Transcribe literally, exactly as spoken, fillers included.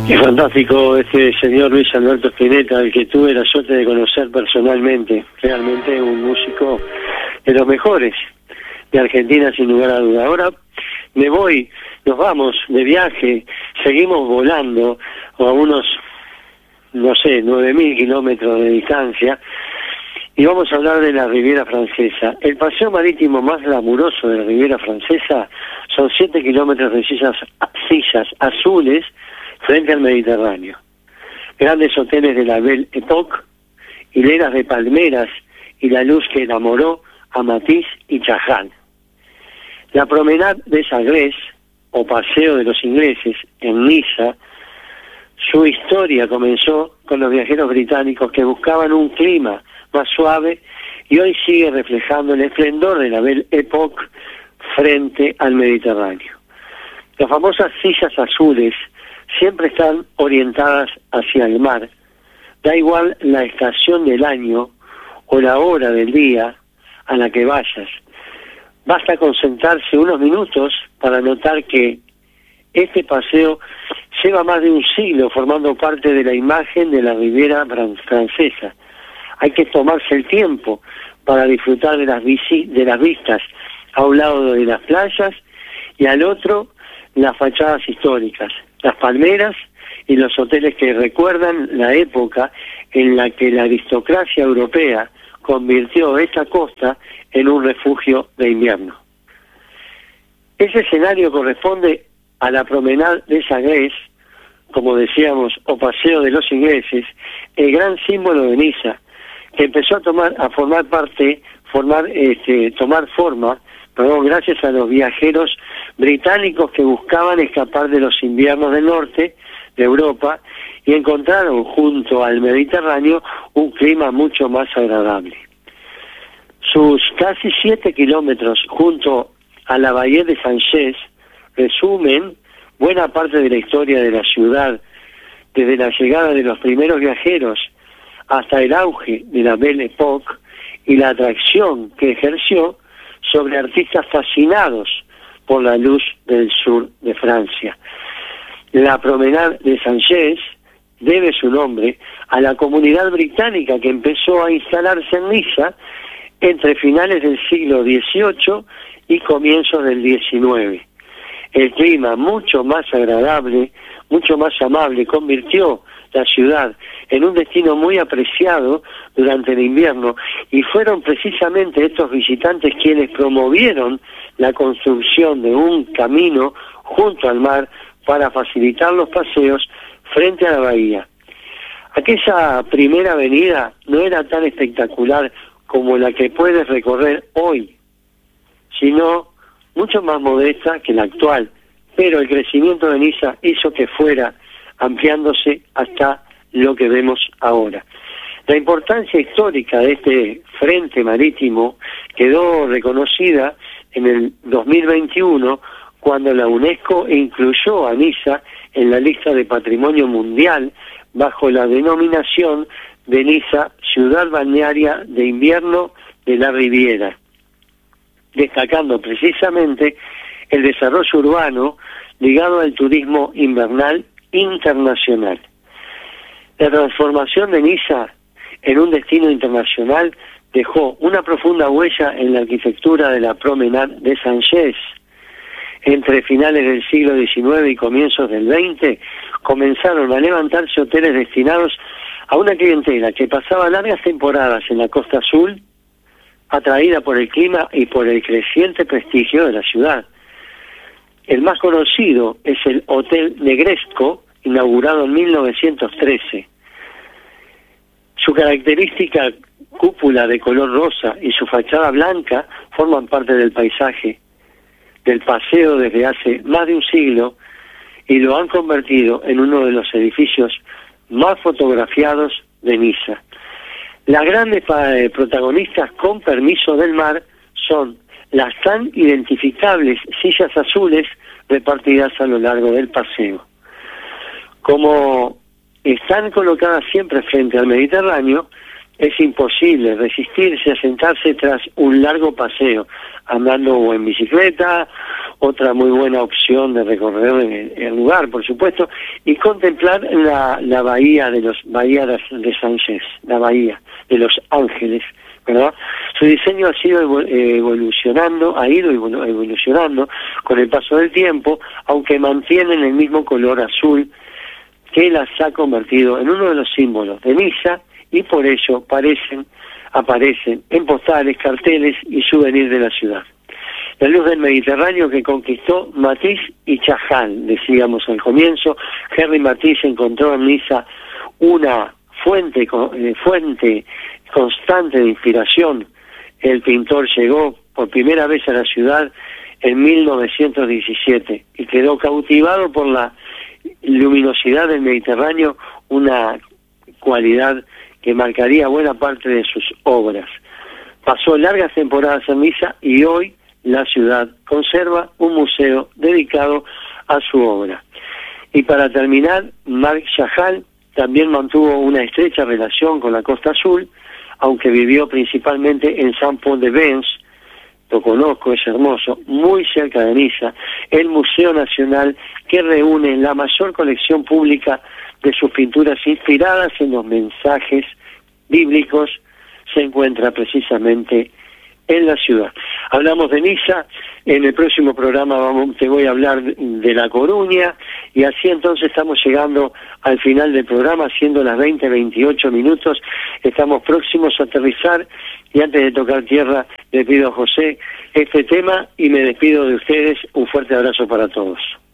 Es fantástico este señor Luis Alberto Spinetta, al que tuve la suerte de conocer personalmente. Realmente un músico de los mejores de Argentina, sin lugar a duda. Ahora me voy, nos vamos de viaje, seguimos volando a unos, no sé, nueve mil kilómetros de distancia, y vamos a hablar de la Riviera Francesa. El paseo marítimo más glamuroso de la Riviera Francesa son siete kilómetros de sillas, sillas azules frente al Mediterráneo. Grandes hoteles de la Belle Époque, hileras de palmeras y la luz que enamoró a Matisse y Chagall. La Promenade de Sagres, o Paseo de los Ingleses, en Niza, su historia comenzó con los viajeros británicos que buscaban un clima más suave y hoy sigue reflejando el esplendor de la Belle Époque frente al Mediterráneo. Las famosas sillas azules siempre están orientadas hacia el mar. Da igual la estación del año o la hora del día a la que vayas. Basta con sentarse unos minutos para notar que este paseo lleva más de un siglo formando parte de la imagen de la Riviera Francesa. Hay que tomarse el tiempo para disfrutar de las, bici, de las vistas a un lado de las playas y al otro las fachadas históricas, las palmeras y los hoteles que recuerdan la época en la que la aristocracia europea convirtió esta costa en un refugio de invierno. Ese escenario corresponde a la Promenade de Sagres, como decíamos, o Paseo de los Ingleses, el gran símbolo de Niza, que empezó a tomar, a formar parte, formar, este, tomar forma, perdón, gracias a los viajeros británicos que buscaban escapar de los inviernos del norte de Europa y encontraron junto al Mediterráneo un clima mucho más agradable. Sus casi siete kilómetros junto a la bahía de Sanches resumen buena parte de la historia de la ciudad, desde la llegada de los primeros viajeros hasta el auge de la Belle Époque y la atracción que ejerció sobre artistas fascinados por la luz del sur de Francia. La Promenade de Sanches debe su nombre a la comunidad británica que empezó a instalarse en Niza entre finales del siglo dieciocho y comienzos del diecinueve. El clima mucho más agradable, mucho más amable, convirtió la ciudad en un destino muy apreciado durante el invierno y fueron precisamente estos visitantes quienes promovieron la construcción de un camino junto al mar para facilitar los paseos frente a la bahía. Aquella primera avenida no era tan espectacular como la que puedes recorrer hoy, sino mucho más modesta que la actual, pero el crecimiento de Niza hizo que fuera ampliándose hasta lo que vemos ahora. La importancia histórica de este frente marítimo quedó reconocida en el dos mil veintiuno cuando la UNESCO incluyó a Niza en la lista de Patrimonio Mundial bajo la denominación de Niza, ciudad balnearia de invierno de la Riviera, destacando precisamente el desarrollo urbano ligado al turismo invernal internacional. La transformación de Niza en un destino internacional dejó una profunda huella en la arquitectura de la Promenade de Sanches. Entre finales del siglo diecinueve y comienzos del veinte comenzaron a levantarse hoteles destinados a una clientela que pasaba largas temporadas en la Costa Azul, atraída por el clima y por el creciente prestigio de la ciudad. El más conocido es el Hotel Negresco, inaugurado en mil novecientos trece. Su característica cúpula de color rosa y su fachada blanca forman parte del paisaje del paseo desde hace más de un siglo y lo han convertido en uno de los edificios más fotografiados de Niza. Las grandes eh, protagonistas con permiso del mar son las tan identificables sillas azules repartidas a lo largo del paseo. Como están colocadas siempre frente al Mediterráneo, es imposible resistirse a sentarse tras un largo paseo, andando o en bicicleta, otra muy buena opción de recorrer el, el lugar, por supuesto, y contemplar la, la bahía de los bahía de, de Sánchez, la bahía de Los Ángeles, ¿verdad? Su diseño ha sido evolucionando, ha ido evolucionando con el paso del tiempo, aunque mantienen el mismo color azul que las ha convertido en uno de los símbolos de Niza, y por ello parecen, aparecen en postales, carteles y souvenirs de la ciudad. La luz del Mediterráneo que conquistó Matisse y Chagall, decíamos al comienzo. Henri Matisse encontró en Niza una fuente, eh, fuente constante de inspiración. El pintor llegó por primera vez a la ciudad en mil novecientos diecisiete y quedó cautivado por la luminosidad del Mediterráneo, una cualidad que marcaría buena parte de sus obras. Pasó largas temporadas en Niza y hoy la ciudad conserva un museo dedicado a su obra. Y para terminar, Marc Chagall también mantuvo una estrecha relación con la Costa Azul, aunque vivió principalmente en Saint-Paul-de-Vence, lo conozco, es hermoso, muy cerca de Niza, el Museo Nacional que reúne la mayor colección pública de sus pinturas inspiradas en los mensajes bíblicos, se encuentra precisamente en la ciudad. Hablamos de Niza, en el próximo programa vamos, te voy a hablar de La Coruña, y así entonces estamos llegando al final del programa, siendo las veinte, veintiocho minutos, estamos próximos a aterrizar, y antes de tocar tierra le pido a José este tema y me despido de ustedes. Un fuerte abrazo para todos.